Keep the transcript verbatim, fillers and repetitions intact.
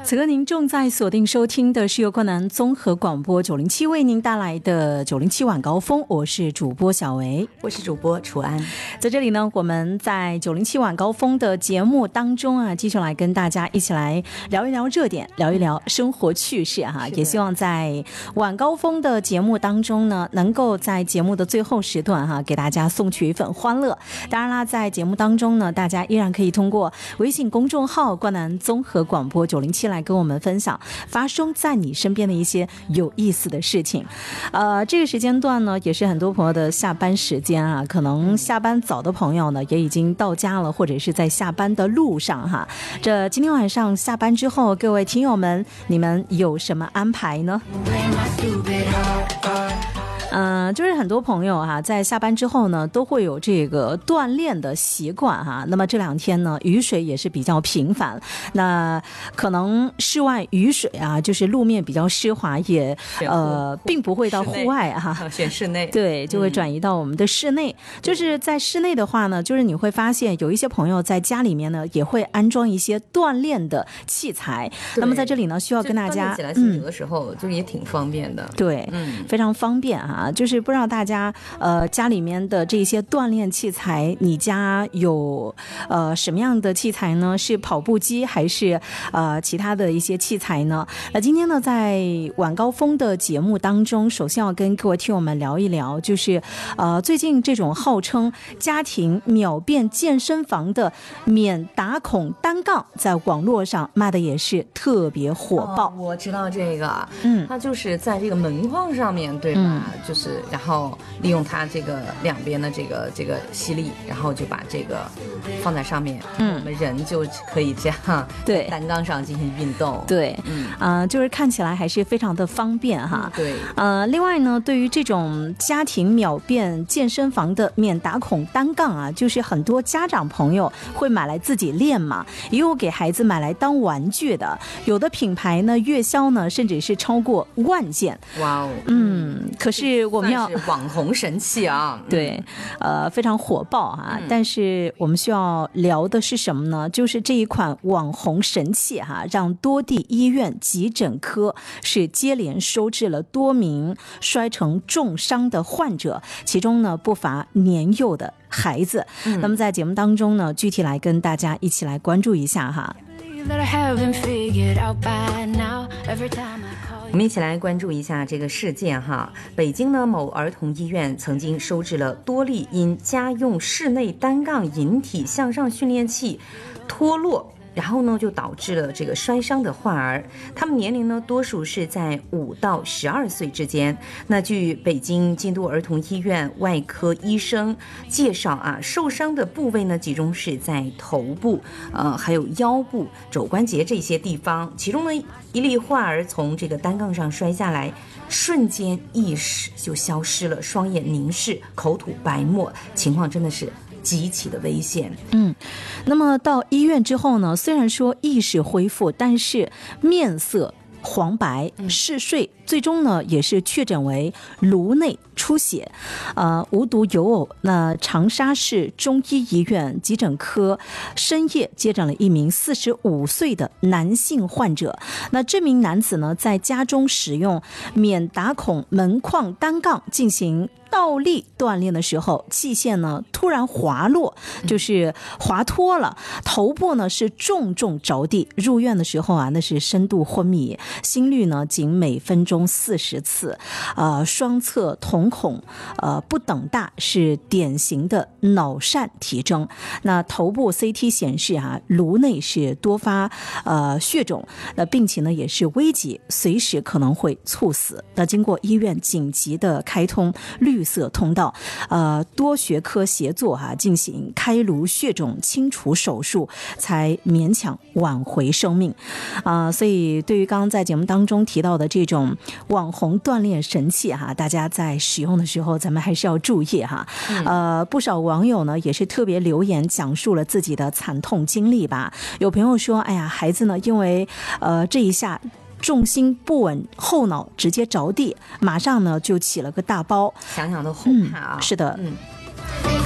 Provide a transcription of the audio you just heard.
此刻您正在锁定收听的是由柯南综合广播九零七为您带来的九零七晚高峰，我是主播小维， 我是主播楚安。 在这里呢，我们在九零七晚高峰的节目当中啊，继续来跟大家一起来聊一聊热点，聊一聊生活趣事哈。也希望在晚高峰的节目当中呢，能够在节目的最后时段哈，给大家送去一份欢乐。当然啦，在节目当中呢，大家依然可以通过微信公众号柯南综合广播九零七来跟我们分享发生在你身边的一些有意思的事情。呃，这个时间段呢，也是很多朋友的下班时间啊，可能下班早的朋友呢，也已经到家了，或者是在下班的路上哈。这今天晚上下班之后，各位听友们，你们有什么安排呢？嗯、呃，就是很多朋友哈、啊，在下班之后呢，都会有这个锻炼的习惯哈、啊。那么这两天呢，雨水也是比较频繁，那可能室外雨水啊，就是路面比较湿滑，也呃，并不会到户外哈、啊， 选室内， 对，就会转移到我们的室内。嗯、就是在室内的话呢，就是你会发现有一些朋友在家里面呢，也会安装一些锻炼的器材。那么在这里呢，需要跟大家， 锻炼起来洗手的时候，嗯、就也挺方便的。 对，嗯，非常方便啊。就是不知道大家呃家里面的这些锻炼器材，你家有呃什么样的器材呢？是跑步机还是呃其他的一些器材呢？那今天呢，在晚高峰的节目当中，首先要跟各位听友们聊一聊，就是呃最近这种号称家庭秒变健身房的免打孔单杠，在网络上卖的也是特别火爆。 哦、我知道这个，嗯，它就是在这个门框上面，对吧？嗯、就是。然后利用它这个两边的这个这个吸力，然后就把这个放在上面，嗯，我们人就可以这样对单杠上进行运动， 对，嗯啊、呃，就是看起来还是非常的方便哈， 对， 呃，另外呢，对于这种家庭秒变健身房的免打孔单杠啊，就是很多家长朋友会买来自己练嘛，也有给孩子买来当玩具的，有的品牌呢月销呢甚至是超过万件， 哇哦， 嗯，可是我们要。 是网红神器啊， 对，呃，非常火爆啊、嗯！但是我们需要聊的是什么呢？就是这一款网红神器哈、啊，让多地医院急诊科是接连收治了多名摔成重伤的患者，其中呢不乏年幼的孩子。嗯、那么在节目当中呢，具体来跟大家一起来关注一下哈。 我们一起来关注一下这个事件哈。北京呢某儿童医院曾经收治了多例因家用室内单杠引体向上训练器脱落，然后呢就导致了这个摔伤的患儿，他们年龄呢多数是在五到十二岁之间。那据北京京都儿童医院外科医生介绍啊，受伤的部位呢集中是在头部、呃还有腰部、肘关节这些地方。其中呢一例患儿从这个单杠上摔下来，瞬间意识就消失了，双眼凝视，口吐白沫，情况真的是极其的危险。 嗯，那么到医院之后呢，虽然说意识恢复，但是面色黄白嗜睡，最终呢也是确诊为颅内出血，呃，无独有偶，那长沙市中医医院急诊科深夜接诊了一名四十五岁的男性患者。那这名男子呢，在家中使用免打孔门框单杠进行倒立锻炼的时候，器械呢突然滑落，就是滑脱了，头部呢是重重着地。入院的时候啊，那是深度昏迷，心率呢仅每分钟四十次，呃，双侧瞳孔呃不等大，是典型的脑疝体征。那头部 C T 显示啊，颅内是多发呃血肿，那病情呢也是危急，随时可能会猝死。那经过医院紧急的开通绿色通道，呃，多学科协作哈、啊，进行开颅血肿清除手术，才勉强挽回生命。啊、呃，所以对于刚刚在节目当中提到的这种网红锻炼神器哈、啊，大家在使用的时候，咱们还是要注意哈。呃，不少网友呢也是特别留言讲述了自己的惨痛经历吧。有朋友说，哎呀，孩子呢因为呃这一下重心不稳，后脑直接着地，马上呢就起了个大包， 想想都后怕啊。 嗯、是的，嗯。